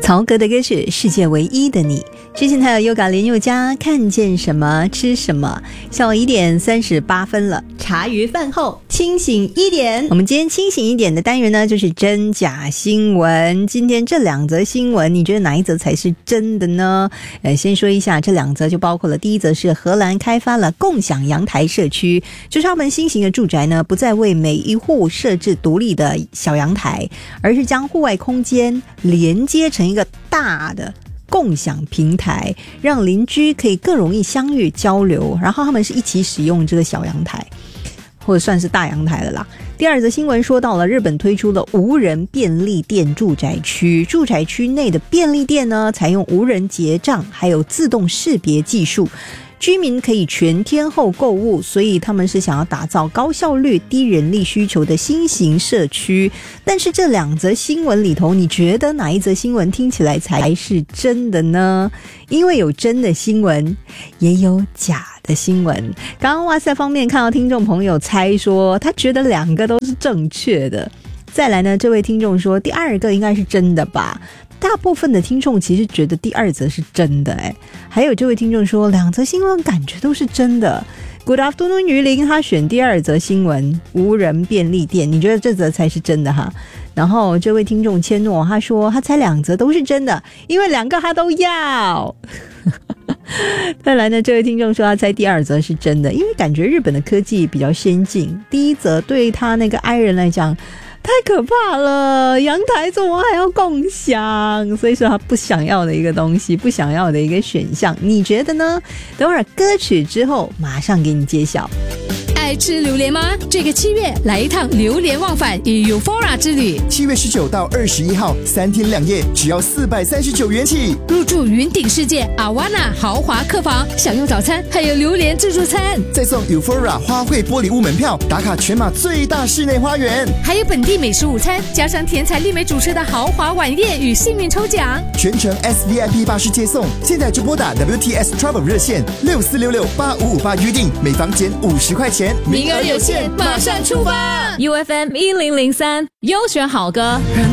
曹格的歌曲《世界唯一的你》。之前还有 Yoga 林宥嘉看见什么吃什么。下午1点38分了，茶余饭后清醒一点。我们今天清醒一点的单元呢，就是真假新闻。今天这2则新闻，你觉得哪一则才是真的呢？先说一下，这2则就包括了，第一则是荷兰开发了共享阳台社区，就是他们新型的住宅呢，不再为每一户设置独立的小阳台，而是将户外空间连接成一个大的共享平台，让邻居可以更容易相遇交流，然后他们是一起使用这个小阳台，或者算是大阳台了啦。第2则新闻说到了日本推出了无人便利店住宅区，住宅区内的便利店呢，采用无人结账还有自动识别技术，居民可以全天候购物，所以他们是想要打造高效率、低人力需求的新型社区。但是这2则新闻里头，你觉得哪一则新闻听起来才是真的呢？因为有真的新闻，也有假的新闻。刚刚哇塞方面看到听众朋友猜说，他觉得2个都是正确的。再来呢，这位听众说第2个应该是真的吧。大部分的听众其实觉得第2则是真的还有这位听众说2则新闻感觉都是真的。 Good afternoon 于林，他选第2则新闻无人便利店，你觉得这则才是真的哈？然后这位听众千诺他说他猜2则都是真的，因为2个他都要再来呢，这位听众说他猜第2则是真的，因为感觉日本的科技比较先进，第1则对他那个 I 人来讲太可怕了，阳台怎么还要共享？所以说他不想要的一个东西，不想要的一个选项，你觉得呢？等会儿歌曲之后马上给你揭晓。 爱吃榴莲吗？这个7月来一趟榴莲忘返与 Euphoria 之旅。 7月19到21号3天2夜，只要439元起， 入住云顶世界 Awana 豪华客房，享用早餐，还有榴莲自助餐， 再送 Euphoria 花卉玻璃屋门票，打卡全马最大室内花园， 还有本地美食午餐，加上甜彩丽美主持的豪华晚宴与幸运抽奖， 全程 SVIP 巴士接送。现在就拨打 WTS Travel 热线64668558预定，每房减50块钱， 名额有限，马上出发。 UFM 1003优选好歌。